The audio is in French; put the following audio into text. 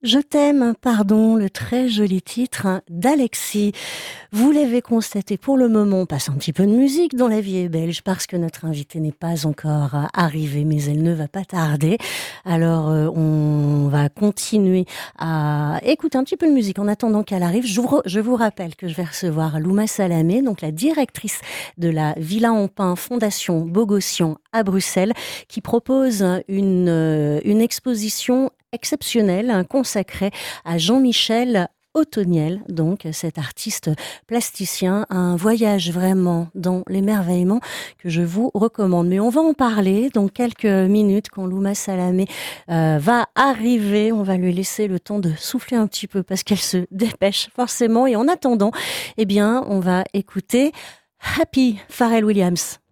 Je t'aime, pardon, le très joli titre d'Alexis. Vous l'avez constaté, pour le moment, on passe un petit peu de musique dans La Vie est belge parce que notre invitée n'est pas encore arrivée, mais elle ne va pas tarder. Alors, on va continuer à écouter un petit peu de musique en attendant qu'elle arrive. Je vous rappelle que je vais recevoir Louma Salamé, donc la directrice de la Villa en Pin Fondation Bogossian à Bruxelles, qui propose une exposition exceptionnelle consacrée à Jean-Michel Othoniel, donc cet artiste plasticien, un voyage vraiment dans l'émerveillement que je vous recommande. Mais on va en parler dans quelques minutes quand Louma Salamé va arriver. On va lui laisser le temps de souffler un petit peu parce qu'elle se dépêche forcément. Et en attendant, eh bien, on va écouter Happy, Pharrell Williams.